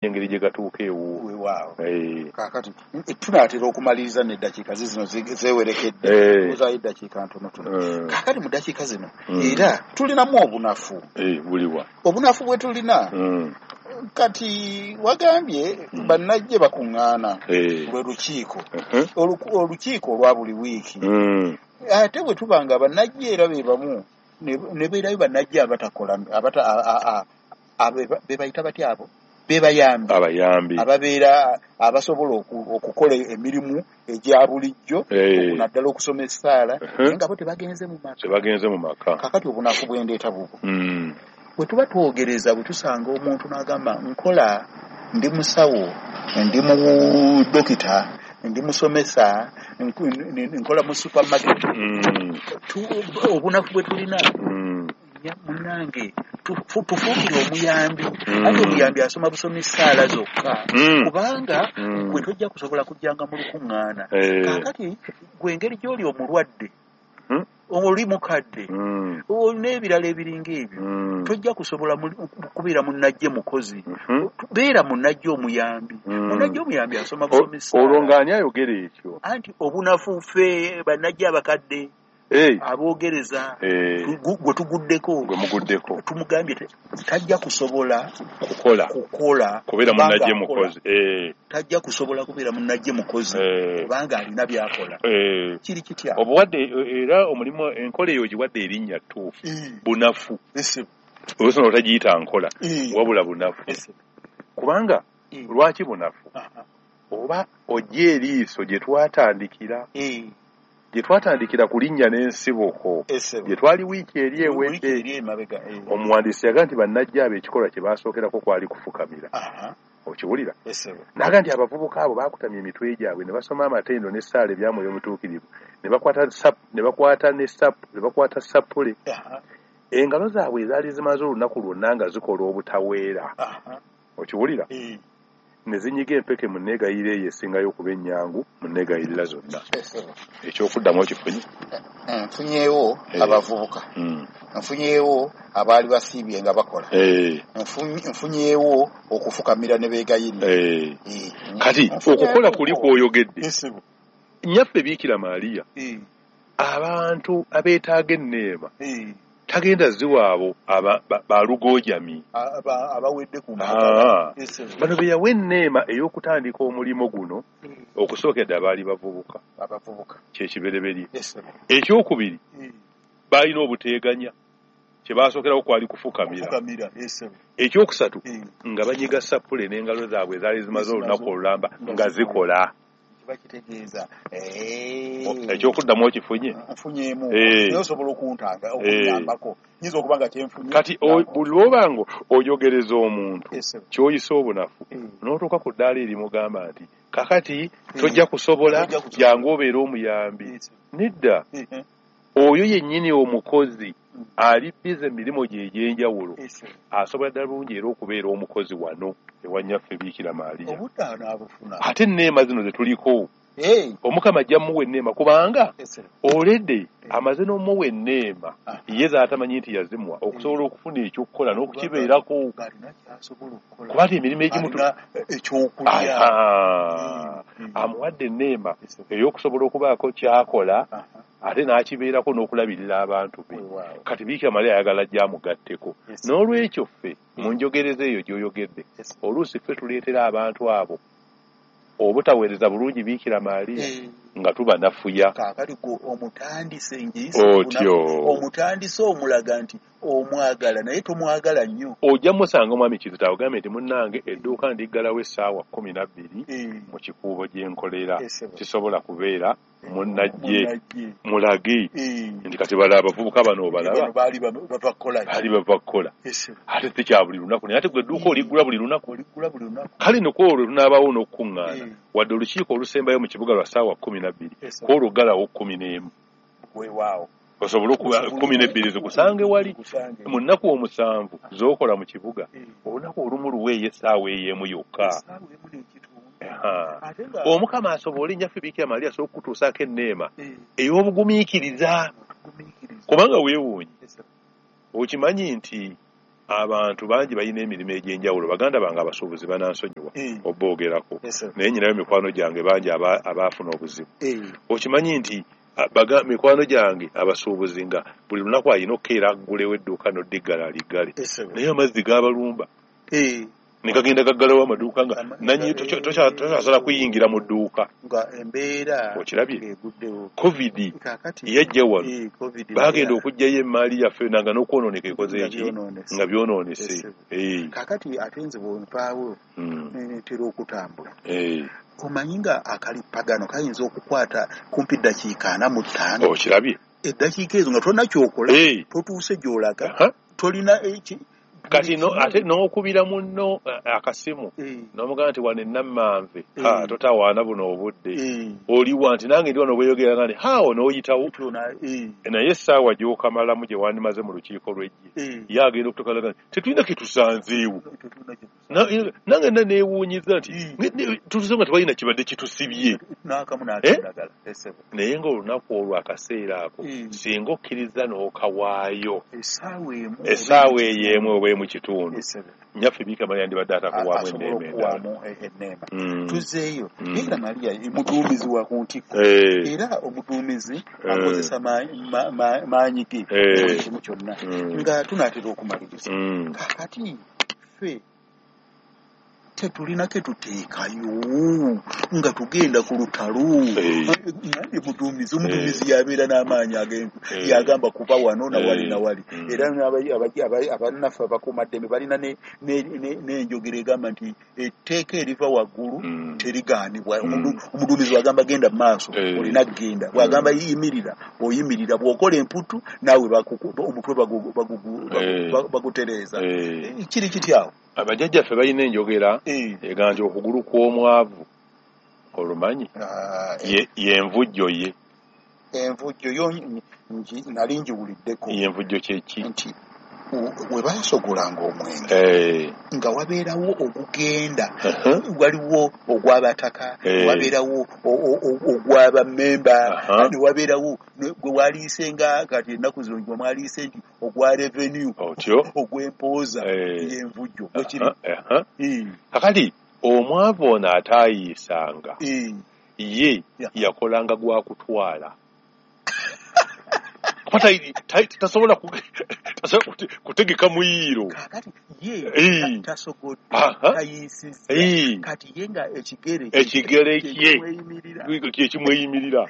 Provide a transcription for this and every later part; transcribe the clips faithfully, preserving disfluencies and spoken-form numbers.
engeri gye gatuuka ewo. Weewaawo. Eh. Kaakati tunaatera okumaliriza n'eddakiika zino zeewerekedde. Eh. Tuzaayo eddakiika ntonotono. Eh. Kaakati mu ddakiika zino Mm. era tulinamu obunafu. Eh, buliwa. Obunafu bwe tulina. Mm. Kati wagambye bannajje bakuŋŋaana Eh. lwe lukiiko. Uh-huh. Oluku- olukiiko olwa buli wiiki. Mm. Ate bwe tubanga bannajje era be bamu ne ne beerayo bannajje abatakola abata a- a- a- abe be bayita batya abo bebayambi Abayambi. ababeera abasobola oku- okukola emirimu egya bulijjo Eh. naddala okusoma essaala Uh-huh. naye nga bo tebagenze mu maka. Tebagenze mu maka. Kakati obunafu bwendeeta bubwo Mm. bwe tuba twogereza bwe tusanga omuntu n'agamba nkola ndi musawo ndi mu dokita ndi musomesa nku- n- n- nkola mu supermarket. Mm. Tu- obunafu bwe tulina Mm. nya- munnange tufu- tufuukire omuyambi Mm. ate omuyambi asoma busoma essaala zokka Mm. kubanga Mm. gwe tojja kusobola kujjanga mu lukuŋŋaana. Eh. Kaakati gwe engeri gy'oli omulwadde Mm. oli mukadde Mm. n'ebirala ebiringa ebyo Mm. tojja kusobola mu- kubeera munnajje mukozi. Mhm. Beera munnajje omuyambi. Mm. Munnajje omuyambi asoma O- busoma essaala. olwo ng'ani ayogera ekyo. Anti obunafu ffe bannajje abakadde Eh. aboogereza Eh. tugu- gwe tuguddeko Gwe muguddeko. tumugambye te- tajja kusobola Kukola. kukola Kubeera kubanga munnajje akola. mukozi. Eh. Tajja kusobola kubeera munnajje mukozi Eh. kubanga alina byakola. Eh. Kiri kitya? Obuwadde era omulimu enkola eyo giwadde erinnya ttuufu. Eh. Bunafu. Ese- Olwosona otagiyita nkola. Eh. Wabula bunafu. ese- Kubanga Eh. lwaki bunafu? Aha. Oba ojja eriiso gye twatandikira. Eh. Gye twatandikira ku linnya n'ensiboko. Ese- Gye twali wiiki eri Wiiki ewedde. eri emabega. Eh. Omuwandiisi yaga nti bannajje abo ekikolwa kye baasookerako kwali kufukamira. Aha. Okiwulira? Ese- Naga nti abavubuka abo baakutamya emitwe gyabwe ne basoma amatendo n'essaala ebyamwoyo omutuukirivu ne bakwata sap ne bakwata ne sap ne bakwata sapule. Aha. Engalo zaabwe ezaali zimaze olunaku lwonna nga zikola obutaweera. Aha. Okiwulira? Eh. Ne zinyiga empeke mu nneegayiro eyo esingayo okuba ennyangu mu nneegayirira zonna. Ese- Ekyokuddamu okifunye? nfunyeewo Eh. abavubuka, Mm. nfunyeewo abaali basiibye nga bakola, Eh. Nfunye- nfunyeewo okufukamira ne beegayirira. Eh. Eh. Kati Nfunyeewo okukola kuli ko. kw'oyogedde. Ese- Nnyaffe Biikira Maaliya Eh. abantu abeetaaga enneema Eh. tagenda ziwaabo aba ba- balugoojami. Aba- abawedde ku Ah. matala. Ese- Bano be yawa enneema ey'okutandika omulimu guno Eh. okusookedde abaali bavubuka abavubuka. kyekibereberye. Ese- Ekyokubiri Eh. baalina obuteeganya kye baasookerawo kwali kufukamira. Fukamira. Ese- Ekyokusatu Eh. nga banyiga sapule n'engalo zaabwe ezaali zimaze Zimaze olunaku olulamba nga nga zikola. kiba kitegeeza. Eh. Ekyokuddamu okifunye. Nfunyeemu. Eh. Naye osobola okuntanga okunyambako. Nyinza okuba nga kyenfunye. Kati o- buli lw'oba nga oyogereza omuntu Ese- ky'oyisa obunafu Eh. n'otuuka ku ddaala erimugamba nti kakati tojja kusobola Tojja kusobola. jangu obeere omuyambi. Ese- Nedda Eh. oyo yennyini omukozi ali bize emirimu gye egy'enjawulo Ese- asobola ddala bulungi era okubeera omukozi wano ewa nnyaffe Biikira Maaliya. obudde anaabufuna. Ate enneema zino ze tuliko Eh. Omukama ajja muwa enneema kubanga Ese- oledde amaze n'omuwa enneema Ah. ye zaatamanyi nti yazimuwa okusobola okufuna ekyokukola n'okukibeerako Alina ky'asobola okukola. kuba ati emirimu egimu tu- Alina ekyokulya. Aha. Mm, mm. amuwadde enneema Ese- ey'okusobola okubaako ky'akola Aha. ate n'akibeerako n'okulabirira abantu be. Weewaawo. Kati Biikira Maaliya ayagala ajja amugatteko. Ese- N'olwekyo ffe mu njogereza eyo gy'oyogedde Ese- oluusi ffe tuleetera abantu abo obutaweereza bulungi Biikira Maaliya Eh. nga tubanafuya. Kaakati gwe omutandise ngiyisa Otyo. obunafu. Omutandise omulaga nti omwagala naye tomwagala nnyo. Ojja musanga omwami Kizito agambye nti munnange edduuka ndiggalawo essaawa kkumi na bbiri Eh. mu kikuubo gye nkolera Ese- kisobola kubeera munnajje Munnajje. mulage Eh. nti kati bala abavubuka bano Bano obalaba baali bano bava kukola ki? baali bava kukola Ese- ate si kya buli lunaku naye ate gwe edduuka oligula buli lunaku. oligula buli lunaku. Kale ne kwolwo tunaabaawo n'okukuŋŋaana Eh. wadde olukiiko olusembayo mu kibuga lwa ssaawa kkumi na bbiri Ese- kwolwo ggalawo kkumi n'emu Weewaawo. osobole okuba kkumi n'ebbiri zikusange wali Zikusange. mu nnaku omusanvu z'okola mu kibuga Eh. olunaku olumu luweeyo essaawa ey'emu yokka. Essaawa emu n'ekitundu. Aha. Ate nga- Omukama asobole nnyaffe Biikira Maaliya asobole okutuusaako enneema Eh. ey'obugumiikiriza Gumiikiriza. kubanga weewuunye Ese- okimanyi nti abantu bangi balina emirimu egy'enjawulo baganda bange abasuubuzi banansonyiwa oboogerako naye nyinayo mikwano gyange bangi abaafuna obuzibu okimanyi nti mikwano gyange abasuubuzi nga buli lunaku alina okukeera aggulewo edduuka noddiggala aliggale naye amazzi gaabalumba ne gagenda gaggalawo amaduuka nga nanyi tokyasala kuyingira mu dduuka okirabye covid yajja wano bagenda okugjayo emaali yaffe nanga n'okwonooneka ekoze eki nga byonoonese kakati ate nze bwonvaawo ntera okutambula omanyi nga akalipagano kayinza okukwata kumpi ddakiika ana mu ttaano okirabye eddakiika ezo nga tolina kyokola totuuse gy'olaga tolina kati no ate n'okubira munno akasimu n'omugamba nti wano ennammanve ha totawaana buno obudde oliwa nti nange ndi wano obweyogera nga nti haawo n'oyitawo naye essaawa gy'okamalamu gye wandimaze mu lukiiko lw'eggye ye agenda okutokalaga nti tetulina ke tusanzeewo nange nna neewuunyiza nti tutuze nga tebalina kibadde kitusibye naye ng'olunaku olwo akaseera ako singa okkiriza n'okawaayo essaawa eyo emu oba mu kitundu nyaffe biika Maria ndibadde atakuwaamu enneema tuzeeyo biika Maria muduumizi wa ku ntikko era omuduumizi akozesa maanyi ge kimu kyonna nga tunaatera okumaliriza kakati ffe tetulina ke tuteekayo nga tugenda ku lutalo naye muduumizi omuduumizi yabeera n'amaanyi ag'enku yagamba kuba wano na wali na wali era abannaffe abakuumaddembe balina n'enjogera egamba nti etteeka eriva waggulu terigaanibwa omuduumizi wagamba genda mu maaso olina kgenda bwagamba yimirira oyimirira bw'okola emputu naawe omutwe bagutereeza kiri kityawo abajjajjaffe balina enjogera egamba nti okugulu kw'omwavu olumanyi yenvujjo ye envujjo yo nali njiwuliddeko yenvujjo kyeki nti we basogolanga omwenge nga wabeerawo ogugenda waliwo ogw'abataka wabeerawo ogw'abamemba ne wabeerawo gwe waliise nga kati ennaku zino gwe mwaliise nti ogwa revenue ogw'empooza yenvujjo wekiri kakati omwavu ono ataayiisanga ye yakolanga gwakutwala tasobola kutegeka muyiiro ekigere kye kyekimweyimirira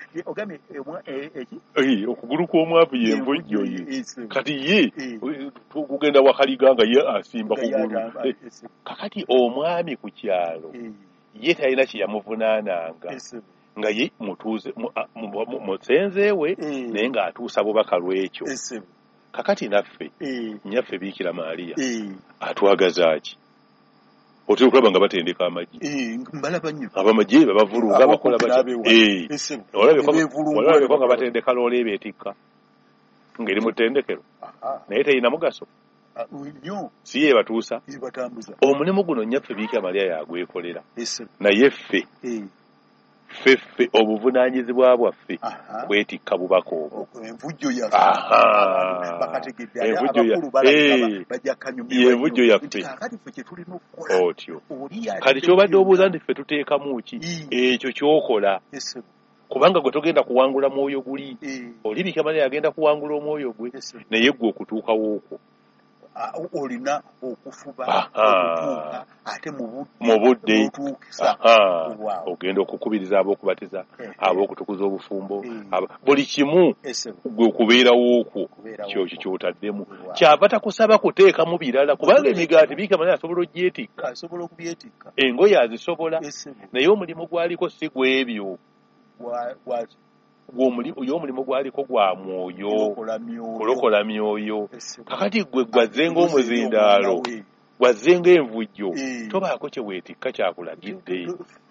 okugulu kw'omwavu yenvujjo ye kati ye kugenda wakaliga nga ye asimba kugulu kakati omwami ku kyalo ye talina kyeyamuvunaananga nga ye mutuuze musenzeewe naye ng'atuusa bubaka lw'ekyo kakati naffe nnyaffe Biikira Maria atwagaza ki otera okulaba nga batendeka amagye abamagye babavulunga bakola olabeko nga batendeka loola ebeetikka ng'eri mu ttendekero naye terina mugaso si ye batuusa omulimu guno nnyaffe Biikira Maria yagwekolera naye ffe ffeffe obuvunaanyizibwa bwaffe bwetikka bubaka obwo envujjo yaffe otyo kati kyobadde obuuza nti ffe tuteekamu ki ekyo kyokola kubanga gwe togenda kuwangula mwoyo guli oli Biikira Maria yagenda kuwangula omwoyo gwe naye gwe okutuukawo okwo olina okufuba okutuuka ate mu budde ogenda okukubiriza ab'okubatiza ab'okutukuza obufumbo buli kimu gwe okubeerawo okwo kyokyo kyotaddemu kyava takusaba kuteekamu birala kubanga emigaati Biikira Maria asobola ogyetikka engoye azisobola naye omulimu gwaliko si gw'ebyo omulimu gwaliko gwa mwoyo kulokola myoyo kakati gwe gwazzenga omuzindaalo gwazzenga envujjo tobaako kye weetikka kyakulagidde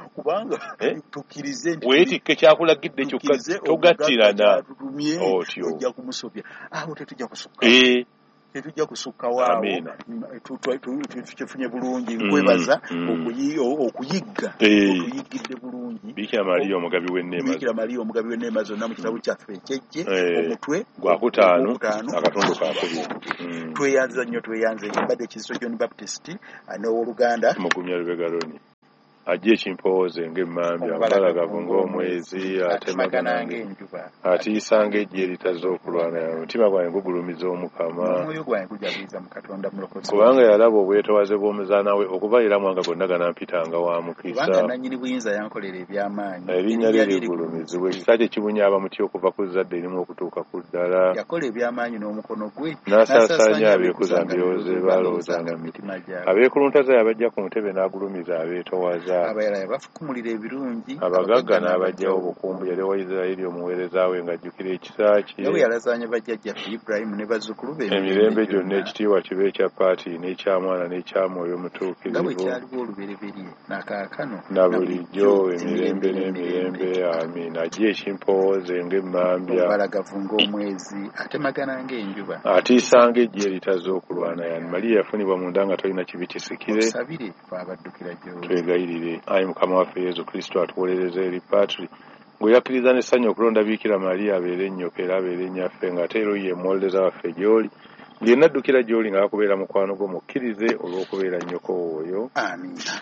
weetikke kyakulagidde kyokka togattirana otyo tetujja kusukka waawo tukifunye bulungi nkwebaza okuyigga otuyigidde bulungi Bikira Maria omugabi w'enneema Bikira Maria omugabi w'enneema zonna mu kitabu kyaffe ekyejje omutwe gwakutaano akatundu kakubiri tweyanza nnyo tweyanze mbadde Kizito John Baptist n'owooluganda Mugumya Lubegaloni ajje ekimpooze ng'emmambya abalagavu ng'omwezi atemagana ng'enjuba atiisa ng'ejje eritaze okulwana omutima gwange gugulumiza Omukama omwoyo gwange gujaguliza mu Katonda mulokozi kubanga yalaba obwetoowaze bw'omuzaana we okubalira mwanga gonna ganampitanga wa mukisa kubanga nannyini buyinza yankolera ebyamaanyi erinnya lye ligulumizibwa ekisa kye kibunya abamuti okuva ku zzadde erimu okutuuka ku ddala yakola ebyamaanyi n'omukono gwe n'asaasaanya abeekuza mbyoze balowoozanga mu mitima gyabwe abeekuluntaza yabajja ku ntebe n'agulumiza abeetoowaza abayala yabafukumulira ebirungi abagagga n'abajjawo obukumbu yali wa Isirayiri omuweereza we ng'ajjukira ekisa kye nawe yalazaanya bajjajjaffe Ibulayimu ne bazzukulu be emirembe gyonna ekitiibwa kibe ekya paati n'ekya mwana n'ekya mwoyo omutuukirivu nga bwe kyaliwo olubereberye n'akaakano na bulijjo emirembe n'emirembe amiina ajje ekimpooze ng'emmambya obalagavu ng'omwezi atemagana ng'enjuba atiisa ng'ejje eritaze okulwana yani Mariya yafunibwa munda nga tolina kibi kisikire osabire twabaddukira gy'oli twegayirire ayi Mukama waffe Yesu Kristo atuwolereze eri patri ng'oyakkiriza n'essanyu okulonda Bikira Maria abeere ennyoka era abeere nnyaffe ng'ate era ye muwoleza waffe gy'oli yenna addukira gy'oli ng'akubeera mukwano gwo mukkirize olw'okubeera nnyoko oyo amiina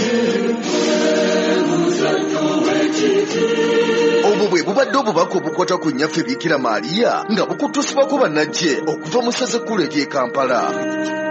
obwo bwe bubadde obubaka obukwata ku nnyaffe Bikira Maria nga bukutusibwako bannajje okuva mu ssaza ekkulu ery'e Kampala.